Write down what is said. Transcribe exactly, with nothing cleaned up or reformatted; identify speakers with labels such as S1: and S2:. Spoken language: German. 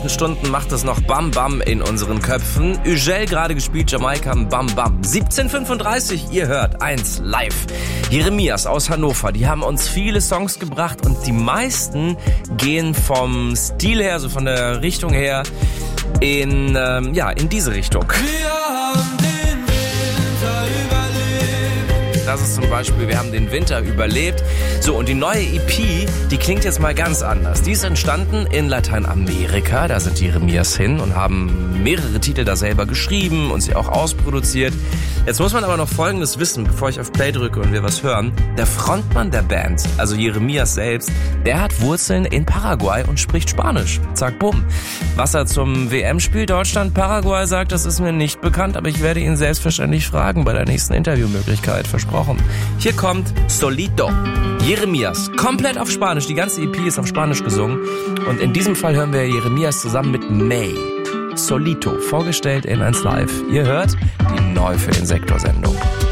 S1: Stunden macht es noch Bam Bam in unseren Köpfen. Ugel gerade gespielt, Jamaika, Bam Bam. siebzehn Uhr fünfunddreißig, ihr hört eins live. Jeremias aus Hannover, die haben uns viele Songs gebracht und die meisten gehen vom Stil her, also von der Richtung her, in, ähm, ja, in diese Richtung.
S2: Wir haben den Winter überlebt.
S1: Das ist zum Beispiel, wir haben den Winter überlebt. So, und die neue E P, die klingt jetzt mal ganz anders. Die ist entstanden in Lateinamerika, da sind die Jeremias hin und haben mehrere Titel da selber geschrieben und sie auch ausproduziert. Jetzt muss man aber noch Folgendes wissen, bevor ich auf Play drücke und wir was hören. Der Frontmann der Band, also Jeremias selbst, der hat Wurzeln in Paraguay und spricht Spanisch. Zack, bumm. Was er zum W M-Spiel Deutschland-Paraguay sagt, das ist mir nicht bekannt, aber ich werde ihn selbstverständlich fragen bei der nächsten Interviewmöglichkeit, versprochen. Hier kommt Solito. Jeremias, komplett auf Spanisch, die ganze E P ist auf Spanisch gesungen und in diesem Fall hören wir Jeremias zusammen mit May. Solito, vorgestellt in eins live. Ihr hört die Neu für den Sektor Sendung.